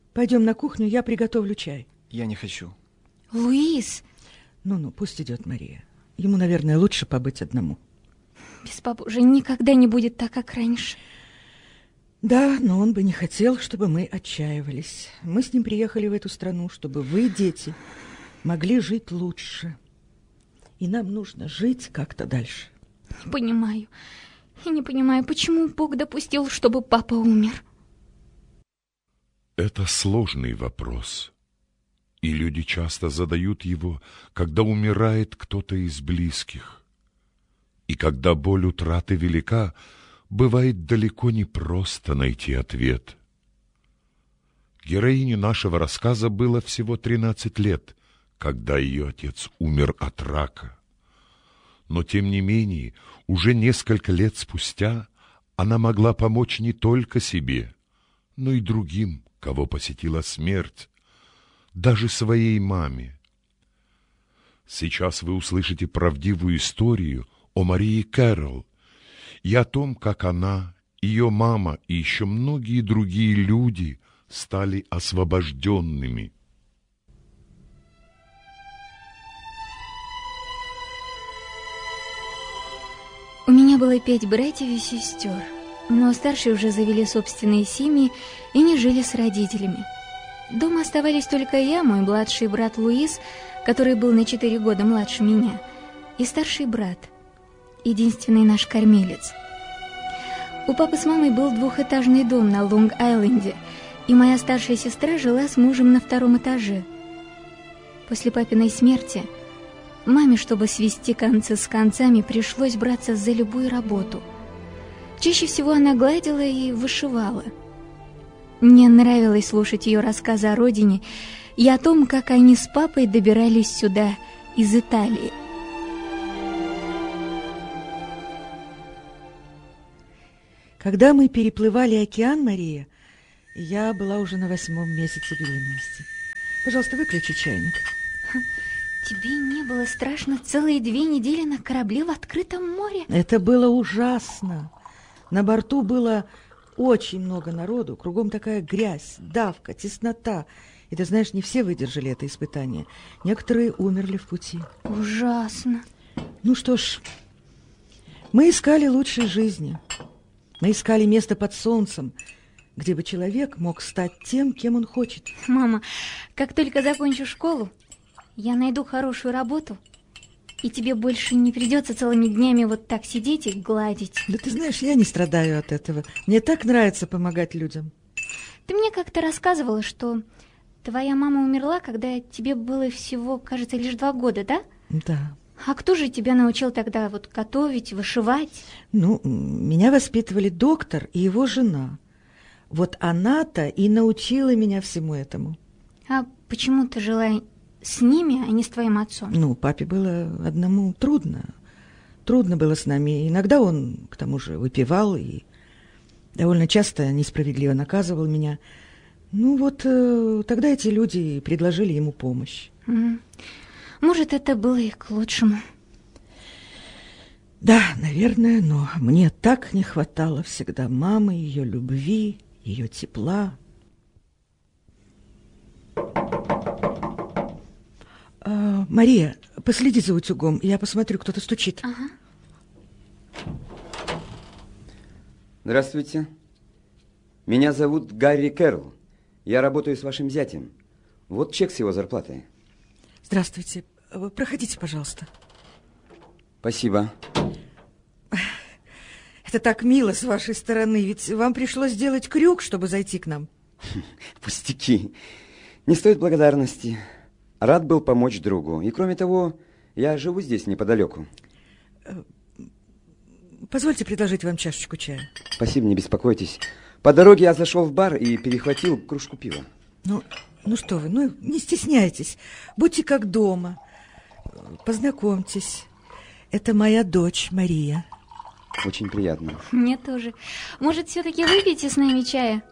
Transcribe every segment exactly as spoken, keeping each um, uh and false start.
Пойдем на кухню, я приготовлю чай. Я не хочу. Луис! Ну-ну, пусть идет Мария. Ему, наверное, лучше побыть одному. Без папы уже никогда не будет так, как раньше. Да, но он бы не хотел, чтобы мы отчаивались. Мы с ним приехали в эту страну, чтобы вы, дети, могли жить лучше. И нам нужно жить как-то дальше. Не понимаю. Я не понимаю, почему Бог допустил, чтобы папа умер. Это сложный вопрос. И люди часто задают его, когда умирает кто-то из близких. И когда боль утраты велика, бывает далеко не просто найти ответ. Героине нашего рассказа было всего тринадцать лет, когда ее отец умер от рака. Но, тем не менее, уже несколько лет спустя она могла помочь не только себе, но и другим, кого посетила смерть, даже своей маме. Сейчас вы услышите правдивую историю о Марии Кэрролл и о том, как она, ее мама и еще многие другие люди стали освобожденными. У меня было пять братьев и сестер, но старшие уже завели собственные семьи и не жили с родителями. Дома оставались только я, мой младший брат Луис, который был на четыре года младше меня, и старший брат, единственный наш кормилец. У папы с мамой был двухэтажный дом на Лонг-Айленде, и моя старшая сестра жила с мужем на втором этаже. После папиной смерти маме, чтобы свести концы с концами, пришлось браться за любую работу. Чаще всего она гладила и вышивала. Мне нравилось слушать ее рассказы о родине и о том, как они с папой добирались сюда из Италии. Когда мы переплывали океан, Мария, я была уже на восьмом месяце беременности. Пожалуйста, выключи чайник. Тебе не было страшно целые две недели на корабле в открытом море? Это было ужасно. На борту было очень много народу, кругом такая грязь, давка, теснота. И ты знаешь, не все выдержали это испытание. Некоторые умерли в пути. Ужасно. Ну что ж, мы искали лучшей жизни. Мы искали место под солнцем, где бы человек мог стать тем, кем он хочет. Мама, как только закончу школу, я найду хорошую работу, и тебе больше не придется целыми днями вот так сидеть и гладить. Да ты знаешь, я не страдаю от этого. Мне так нравится помогать людям. Ты мне как-то рассказывала, что твоя мама умерла, когда тебе было всего, кажется, лишь два года, да? Да. А кто же тебя научил тогда вот готовить, вышивать? Ну, меня воспитывали доктор и его жена. Вот она-то и научила меня всему этому. А почему ты жила с ними, а не с твоим отцом? Ну, папе было одному трудно. Трудно было с нами. Иногда он, к тому же, выпивал и довольно часто несправедливо наказывал меня. Ну вот, э, тогда эти люди предложили ему помощь. Mm. Может, это было и к лучшему. Да, наверное, но мне так не хватало всегда мамы, ее любви, ее тепла. А, Мария, последи за утюгом, я посмотрю, кто-то стучит. Ага. Здравствуйте. Меня зовут Гарри Кэрролл. Я работаю с вашим зятем. Вот чек с его зарплатой. Здравствуйте. Проходите, пожалуйста. Спасибо. Это так мило с вашей стороны, ведь вам пришлось сделать крюк, чтобы зайти к нам. Пустяки. Не стоит благодарности. Рад был помочь другу. И кроме того, я живу здесь неподалеку. Позвольте предложить вам чашечку чая. Спасибо, не беспокойтесь. По дороге я зашел в бар и перехватил кружку пива. Ну, ну что вы, ну не стесняйтесь. Будьте как дома. Познакомьтесь. Это моя дочь Мария. Очень приятно. Мне тоже. Может, все-таки выпьете с нами чая?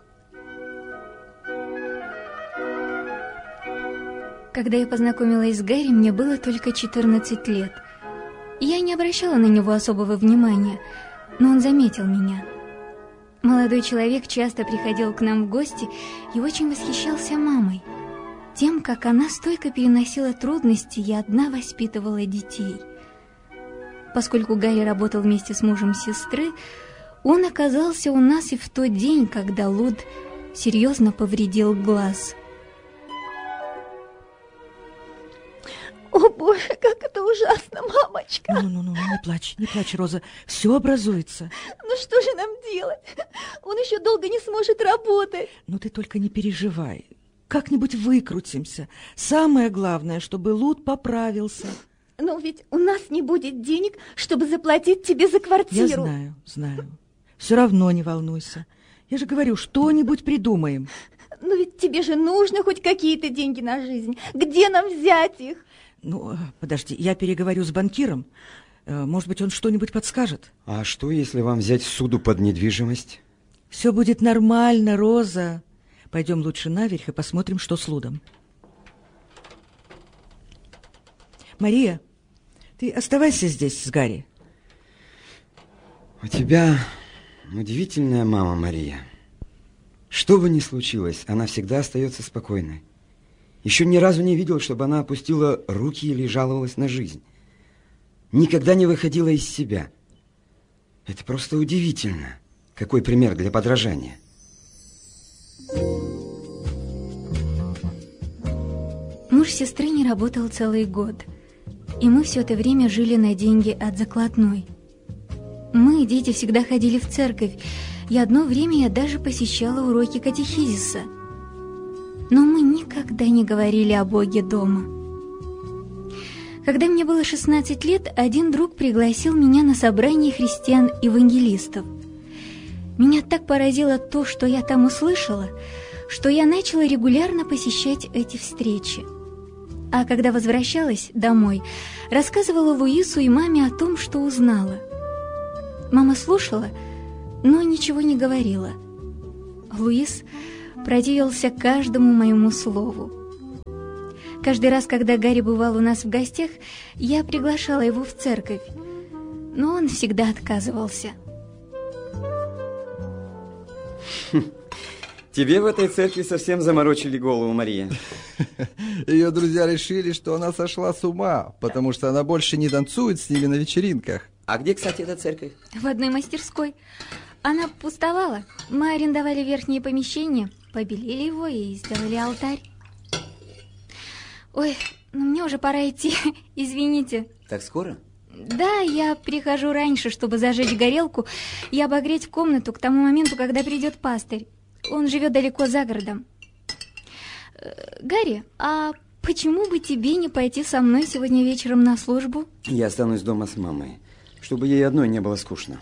Когда я познакомилась с Гарри, мне было только четырнадцать лет. Я не обращала на него особого внимания, но он заметил меня. Молодой человек часто приходил к нам в гости и очень восхищался мамой, тем, как она стойко переносила трудности и одна воспитывала детей. Поскольку Гарри работал вместе с мужем сестры, он оказался у нас и в тот день, когда Луд серьезно повредил глаз. О, Боже, как это ужасно, мамочка! Ну-ну-ну, не плачь, не плачь, Роза, все образуется. Ну что же нам делать? Он еще долго не сможет работать. Ну ты только не переживай, как-нибудь выкрутимся. Самое главное, чтобы Луд поправился. Но ведь у нас не будет денег, чтобы заплатить тебе за квартиру. Я знаю, знаю. Все равно не волнуйся. Я же говорю, что-нибудь придумаем. Но ведь тебе же нужны хоть какие-то деньги на жизнь. Где нам взять их? Ну, подожди, я переговорю с банкиром. Может быть, он что-нибудь подскажет. А что, если вам взять суду под недвижимость? Все будет нормально, Роза. Пойдем лучше наверх и посмотрим, что с Лудом. Мария, ты оставайся здесь с Гарри. У тебя удивительная мама, Мария. Что бы ни случилось, она всегда остается спокойной. Еще ни разу не видел, чтобы она опустила руки или жаловалась на жизнь. Никогда не выходила из себя. Это просто удивительно. Какой пример для подражания. Муж сестры не работал целый год, и мы все это время жили на деньги от закладной. Мы, дети, всегда ходили в церковь, и одно время я даже посещала уроки катехизиса. Но мы никогда не говорили о Боге дома. Когда мне было шестнадцать лет, один друг пригласил меня на собрание христиан-евангелистов. Меня так поразило то, что я там услышала, что я начала регулярно посещать эти встречи. А когда возвращалась домой, рассказывала Луису и маме о том, что узнала. Мама слушала, но ничего не говорила. Луис противился каждому моему слову. Каждый раз, когда Гарри бывал у нас в гостях, я приглашала его в церковь, но он всегда отказывался. Тебе в этой церкви совсем заморочили голову, Мария. Ее друзья решили, что она сошла с ума, потому что она больше не танцует с ними на вечеринках. А где, кстати, эта церковь? В одной мастерской. Она пустовала. Мы арендовали верхнее помещение, побелили его и сделали алтарь. Ой, ну мне уже пора идти, извините. Так скоро? Да, я прихожу раньше, чтобы зажечь горелку и обогреть комнату к тому моменту, когда придет пастырь. Он живет далеко за городом. Гарри, а почему бы тебе не пойти со мной сегодня вечером на службу? Я останусь дома с мамой, чтобы ей одной не было скучно.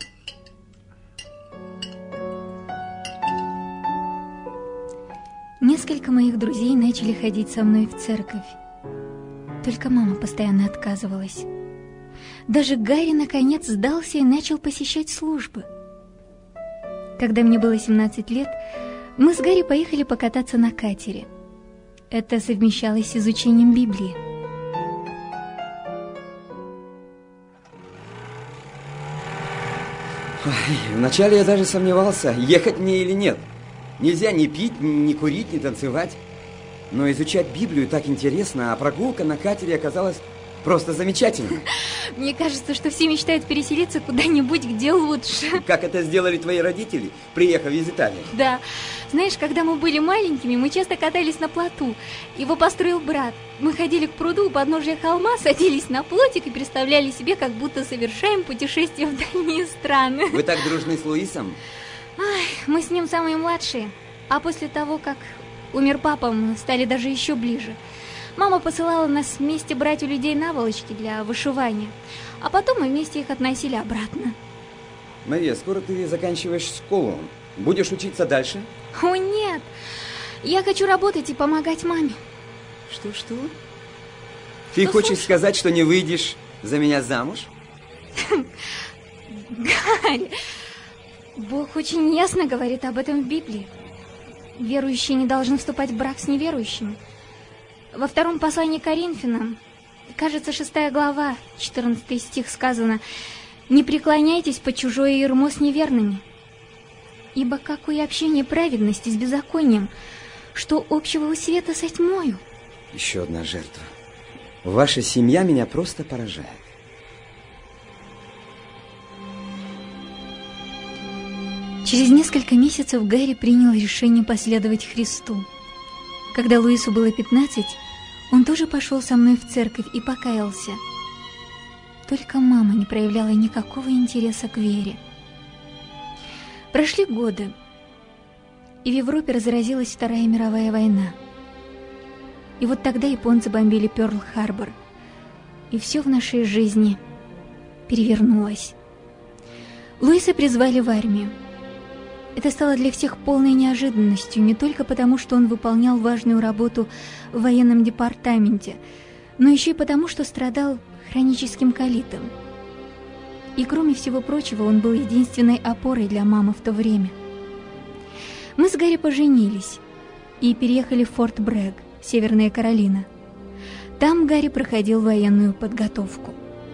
Несколько моих друзей начали ходить со мной в церковь. Только мама постоянно отказывалась. Даже Гарри наконец сдался и начал посещать службы. Когда мне было семнадцать лет, мы с Гарри поехали покататься на катере. Это совмещалось с изучением Библии. Ой, вначале я даже сомневался, ехать мне или нет. Нельзя ни пить, ни курить, ни танцевать. Но изучать Библию так интересно, а прогулка на катере оказалась просто замечательной. Мне кажется, что все мечтают переселиться куда-нибудь, где лучше. Как это сделали твои родители, приехав из Италии? Да. Знаешь, когда мы были маленькими, мы часто катались на плоту. Его построил брат. Мы ходили к пруду у подножия холма, садились на плотик и представляли себе, как будто совершаем путешествие в дальние страны. Вы так дружны с Луисом? Ай, мы с ним самые младшие. А после того, как умер папа, мы стали даже еще ближе. Мама посылала нас вместе брать у людей наволочки для вышивания, а потом мы вместе их относили обратно. Мария, скоро ты заканчиваешь школу. Будешь учиться дальше? О, нет! Я хочу работать и помогать маме. Что-что? Ты Что хочешь слушай? сказать, что не выйдешь за меня замуж? Гарри, Бог очень ясно говорит об этом в Библии. Верующие не должны вступать в брак с неверующими. Во втором послании к Коринфянам, кажется, шестая глава, четырнадцатый стих сказано: «Не преклоняйтесь под чужое ярмо с неверными». Ибо какое общение праведности с беззаконием, что общего у света со тьмою? Еще одна жертва. Ваша семья меня просто поражает. Через несколько месяцев Гарри принял решение последовать Христу. Когда Луису было пятнадцать, он тоже пошел со мной в церковь и покаялся. Только мама не проявляла никакого интереса к вере. Прошли годы, и в Европе разразилась Вторая мировая война. И вот тогда японцы бомбили Пёрл-Харбор, и все в нашей жизни перевернулось. Луиса призвали в армию. Это стало для всех полной неожиданностью, не только потому, что он выполнял важную работу в военном департаменте, но еще и потому, что страдал хроническим колитом. И кроме всего прочего, он был единственной опорой для мамы в то время. Мы с Гарри поженились и переехали в Форт Брэгг, Северная Каролина. Там Гарри проходил военную подготовку.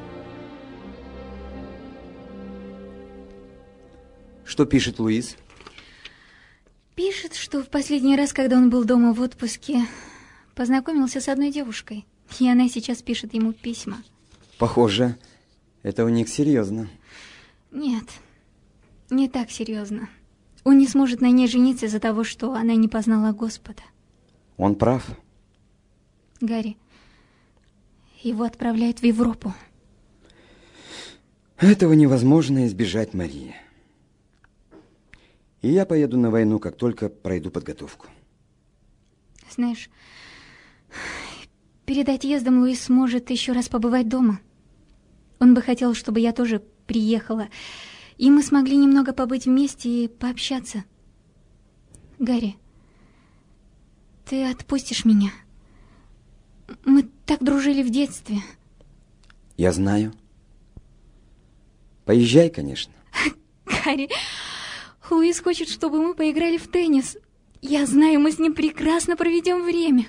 Что пишет Луис? Пишет, что в последний раз, когда он был дома в отпуске, познакомился с одной девушкой, и она сейчас пишет ему письма. Похоже, это у них серьезно. Нет, не так серьезно. Он не сможет на ней жениться из-за того, что она не познала Господа. Он прав. Гарри, его отправляют в Европу. Этого невозможно избежать, Мария. И я поеду на войну, как только пройду подготовку. Знаешь, перед отъездом Луис сможет еще раз побывать дома. Он бы хотел, чтобы я тоже приехала, и мы смогли немного побыть вместе и пообщаться. Гарри, ты отпустишь меня? Мы так дружили в детстве. Я знаю. Поезжай, конечно. Гарри, Луис хочет, чтобы мы поиграли в теннис. Я знаю, мы с ним прекрасно проведем время.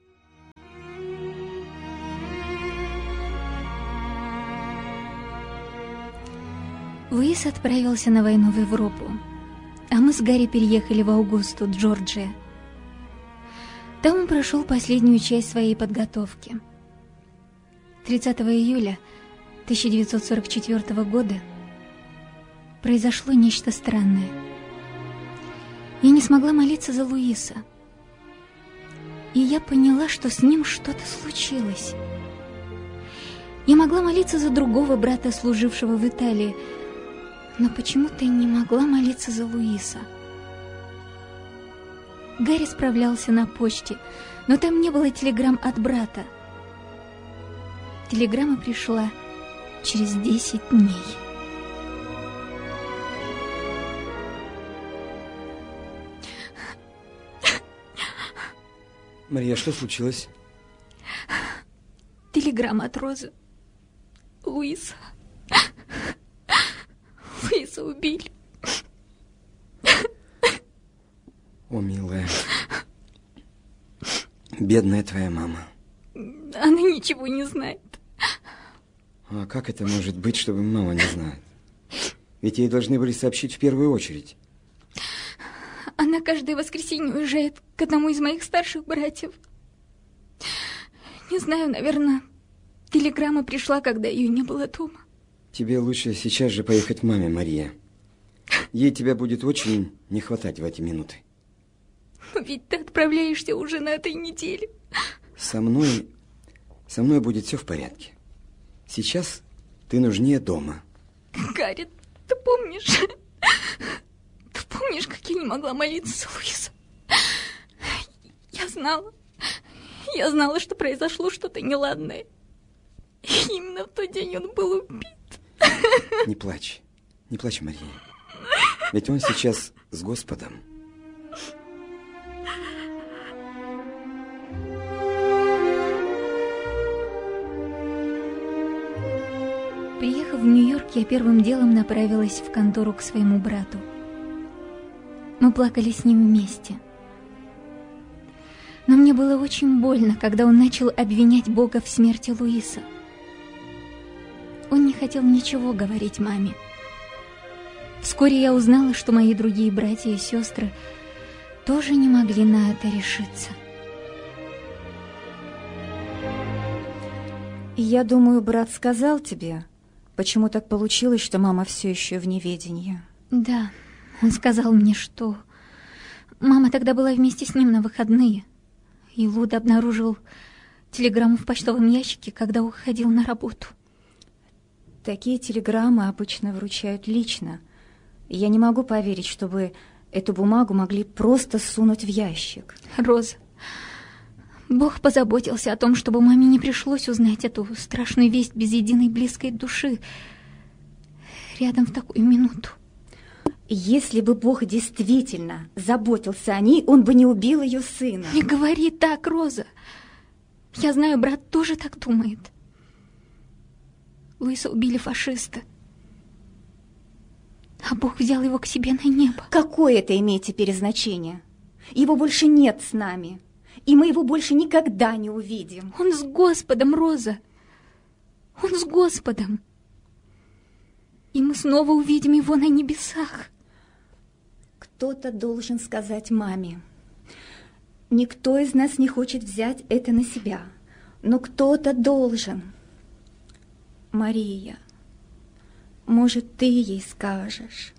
Луис отправился на войну в Европу, а мы с Гарри переехали в Аугусту, Джорджия. Там он прошел последнюю часть своей подготовки. тридцатого июля тысяча девятьсот сорок четвёртого года произошло нечто странное. Я не смогла молиться за Луиса, и я поняла, что с ним что-то случилось. Я могла молиться за другого брата, служившего в Италии, но почему-то не могла молиться за Луиса. Гарри справлялся на почте, но там не было телеграмм от брата. Телеграмма пришла через десять дней. Мария, что случилось? Телеграмма от Розы. Луиса. Луиса убили. О, милая. Бедная твоя мама. Она ничего не знает. А как это может быть, чтобы мама не знает? Ведь ей должны были сообщить в первую очередь. Она каждое воскресенье уезжает к одному из моих старших братьев. Не знаю, наверное, телеграмма пришла, когда ее не было дома. Тебе лучше сейчас же поехать к маме, Мария. Ей тебя будет очень не хватать в эти минуты. Но ведь ты отправляешься уже на этой неделе. Со мной... Со мной будет все в порядке. Сейчас ты нужнее дома. Гарри, ты помнишь... Ты помнишь, как я не могла молиться за Луиса? Я знала. Я знала, что произошло что-то неладное. И именно в тот день он был убит. Не плачь. Не плачь, Мария. Ведь он сейчас с Господом. Приехав в Нью-Йорк, я первым делом направилась в контору к своему брату. Мы плакали с ним вместе. Но мне было очень больно, когда он начал обвинять Бога в смерти Луиса. Он не хотел ничего говорить маме. Вскоре я узнала, что мои другие братья и сестры тоже не могли на это решиться. Я думаю, брат сказал тебе, почему так получилось, что мама все еще в неведении. Да, он сказал мне, что мама тогда была вместе с ним на выходные, и Луд обнаружил телеграмму в почтовом ящике, когда уходил на работу. Такие телеграммы обычно вручают лично. Я не могу поверить, чтобы эту бумагу могли просто сунуть в ящик. Роза, Бог позаботился о том, чтобы маме не пришлось узнать эту страшную весть без единой близкой души рядом в такую минуту. Если бы Бог действительно заботился о ней, он бы не убил ее сына. Не говори так, Роза. Я знаю, брат тоже так думает. Луиса убили фашисты, а Бог взял его к себе на небо. Какое это имеет теперь значение? Его больше нет с нами, и мы его больше никогда не увидим. Он с Господом, Роза. Он с Господом. И мы снова увидим его на небесах. Кто-то должен сказать маме. Никто из нас не хочет взять это на себя, но кто-то должен. Мария, может, ты ей скажешь?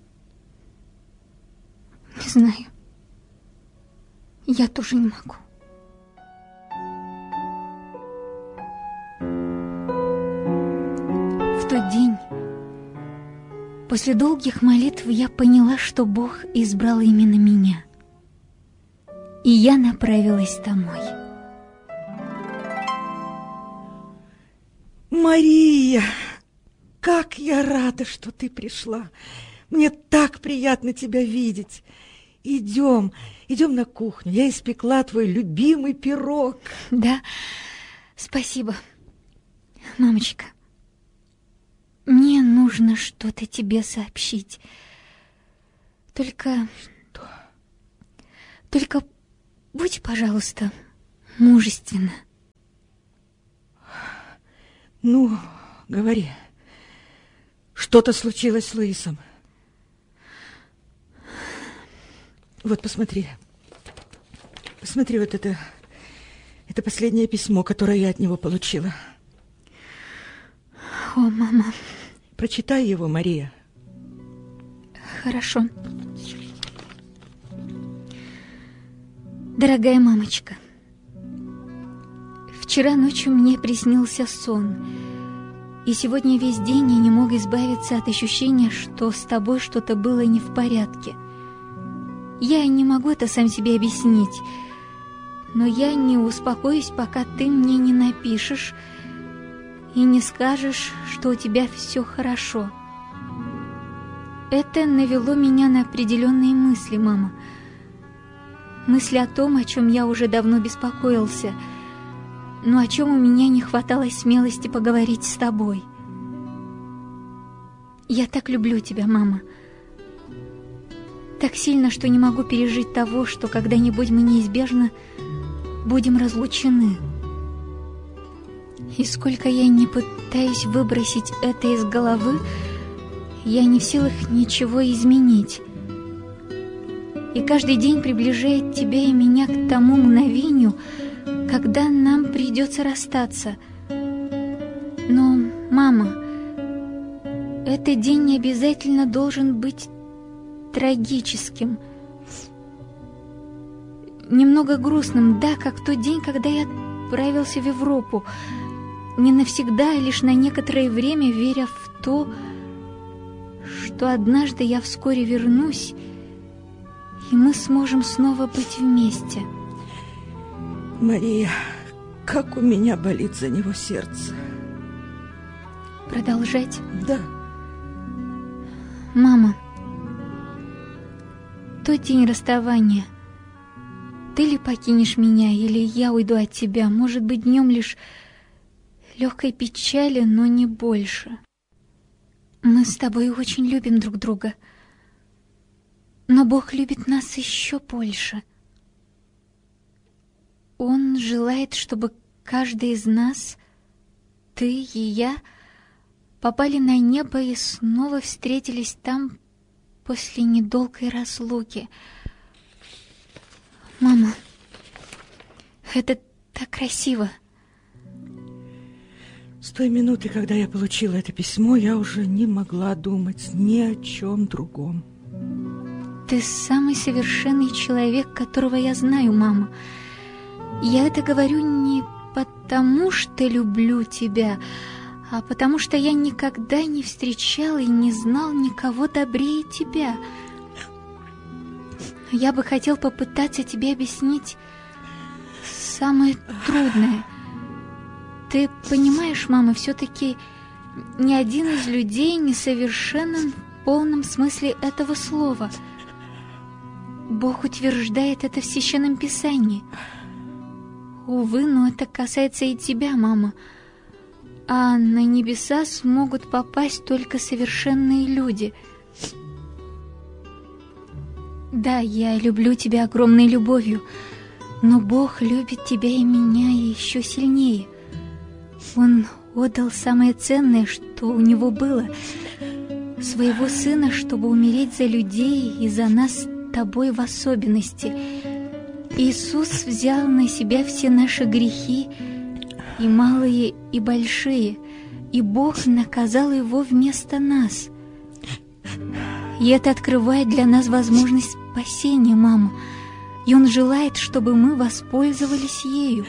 Не знаю. Я тоже не могу. В тот день, после долгих молитв, я поняла, что Бог избрал именно меня. И я направилась домой. Мария, как я рада, что ты пришла. Мне так приятно тебя видеть. Идем, идем на кухню. Я испекла твой любимый пирог. Да, спасибо, мамочка. Мне нужно что-то тебе сообщить. Только... Что? Только будь, пожалуйста, мужественна. Ну, говори. Что-то случилось с Луисом. Вот, посмотри. Посмотри, вот это... Это последнее письмо, которое я от него получила. О, мама. Прочитай его, Мария. Хорошо. Дорогая мамочка, вчера ночью мне приснился сон, и сегодня весь день я не мог избавиться от ощущения, что с тобой что-то было не в порядке. Я не могу это сам себе объяснить, но я не успокоюсь, пока ты мне не напишешь и не скажешь, что у тебя все хорошо. Это навело меня на определенные мысли, мама. Мысли о том, о чем я уже давно беспокоился, но о чем у меня не хватало смелости поговорить с тобой. Я так люблю тебя, мама. Так сильно, что не могу пережить того, что когда-нибудь мы неизбежно будем разлучены. И сколько я не пытаюсь выбросить это из головы, я не в силах ничего изменить. И каждый день приближает тебя и меня к тому мгновению, когда нам придется расстаться. Но, мама, этот день не обязательно должен быть трагическим. Немного грустным, да, как тот день, когда я отправился в Европу. Не навсегда, а лишь на некоторое время, веря в то, что однажды я вскоре вернусь, и мы сможем снова быть вместе. Мария, как у меня болит за него сердце. Продолжать? Да. Мама, тот день расставания, ты ли покинешь меня, или я уйду от тебя? Может быть, днем лишь легкой печали, но не больше. Мы с тобой очень любим друг друга, но Бог любит нас еще больше. Он желает, чтобы каждый из нас, ты и я, попали на небо и снова встретились там после недолгой разлуки. Мама, это так красиво. С той минуты, когда я получила это письмо, я уже не могла думать ни о чем другом. Ты самый совершенный человек, которого я знаю, мама. Я это говорю не потому, что люблю тебя, а потому что я никогда не встречал и не знал никого добрее тебя. Я бы хотел попытаться тебе объяснить самое трудное. Ты понимаешь, мама, все-таки ни один из людей не совершенен в полном смысле этого слова. Бог утверждает это в Священном Писании. Увы, но это касается и тебя, мама. А на небеса смогут попасть только совершенные люди. Да, я люблю тебя огромной любовью, но Бог любит тебя и меня еще сильнее. Он отдал самое ценное, что у него было, своего сына, чтобы умереть за людей и за нас с тобой в особенности. Иисус взял на себя все наши грехи, и малые, и большие, и Бог наказал его вместо нас. И это открывает для нас возможность спасения, мама, и Он желает, чтобы мы воспользовались ею.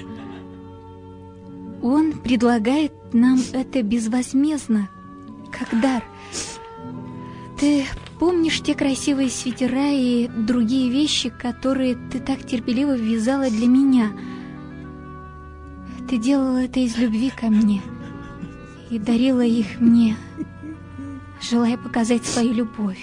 Он предлагает нам это безвозмездно, как дар. Ты помнишь те красивые свитера и другие вещи, которые ты так терпеливо вязала для меня? Ты делала это из любви ко мне и дарила их мне, желая показать свою любовь.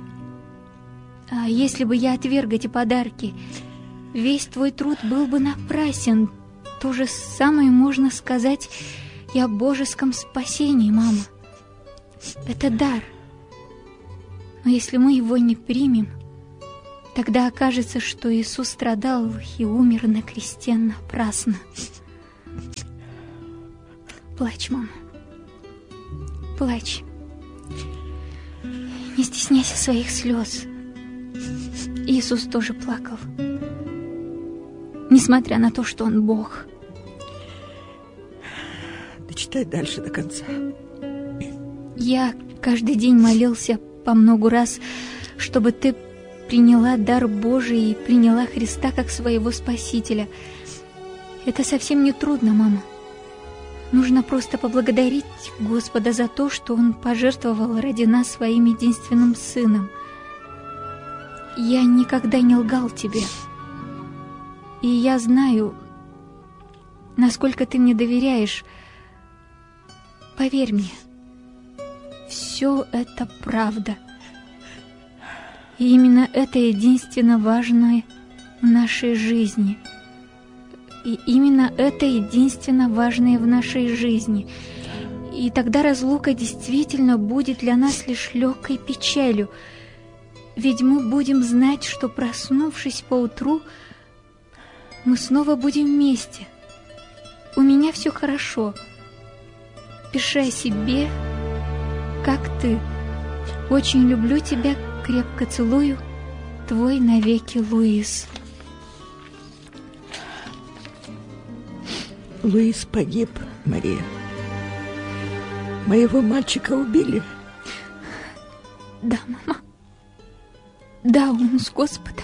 А если бы я отверг эти подарки, весь твой труд был бы напрасен. То же самое можно сказать и о божеском спасении, мама. Это дар. Но если мы его не примем, тогда окажется, что Иисус страдал и умер на кресте напрасно. Плачь, мама. Плачь. Не стесняйся своих слез. Иисус тоже плакал, несмотря на то, что Он Бог. Дочитай дальше до конца. Я каждый день молился по многу раз, чтобы ты приняла дар Божий и приняла Христа как своего Спасителя. Это совсем не трудно, мама. Нужно просто поблагодарить Господа за то, что Он пожертвовал ради нас своим единственным Сыном. Я никогда не лгал тебе. И я знаю, насколько ты мне доверяешь. Поверь мне, все это правда. И именно это единственно важное в нашей жизни. И именно это единственно важное в нашей жизни. И тогда разлука действительно будет для нас лишь легкой печалью. Ведь мы будем знать, что, проснувшись поутру, мы снова будем вместе. У меня все хорошо. Пиши о себе, как ты. Очень люблю тебя, крепко целую. Твой навеки, Луис. Луис погиб, Мария. Моего мальчика убили. Да, мама. Да, он с Господом.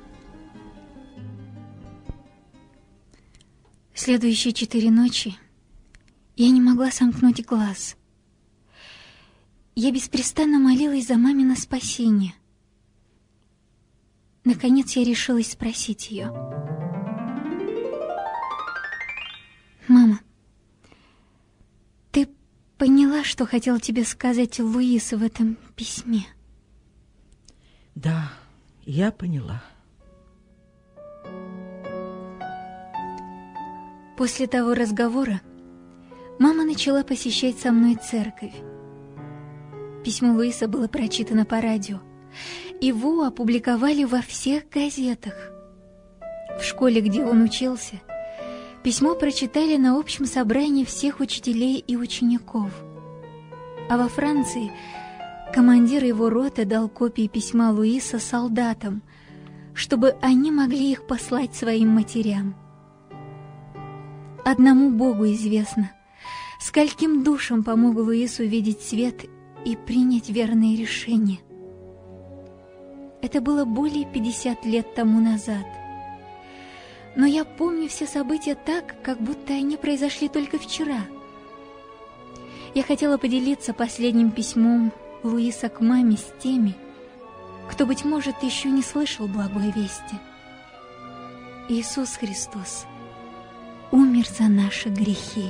Следующие четыре ночи я не могла сомкнуть глаз. Я беспрестанно молилась за мамино спасение. Наконец я решилась спросить ее. Мама, ты поняла, что хотел тебе сказать Луис в этом письме? Да, я поняла. После того разговора мама начала посещать со мной церковь. Письмо Луиса было прочитано по радио. Его опубликовали во всех газетах. В школе, где он учился, письмо прочитали на общем собрании всех учителей и учеников. А во Франции командир его роты дал копии письма Луиса солдатам, чтобы они могли их послать своим матерям. Одному Богу известно, скольким душам помог Луис увидеть свет и принять верные решения. Это было более пятьдесят лет тому назад. Но я помню все события так, как будто они произошли только вчера. Я хотела поделиться последним письмом Луиса к маме с теми, кто, быть может, еще не слышал благой вести. Иисус Христос умер за наши грехи.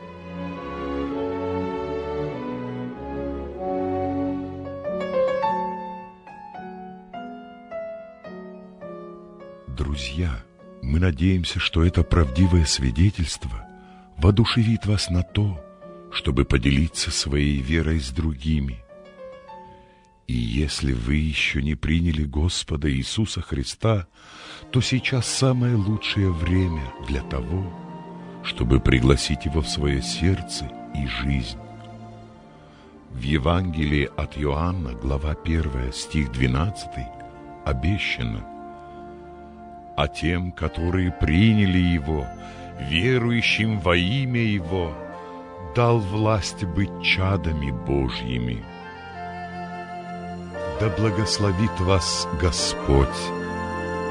Друзья, мы надеемся, что это правдивое свидетельство воодушевит вас на то, чтобы поделиться своей верой с другими. И если вы еще не приняли Господа Иисуса Христа, то сейчас самое лучшее время для того, чтобы пригласить Его в свое сердце и жизнь. В Евангелии от Иоанна, глава первая, стих двенадцатый, обещано: «А тем, которые приняли Его, верующим во имя Его, дал власть быть чадами Божьими». Да благословит вас Господь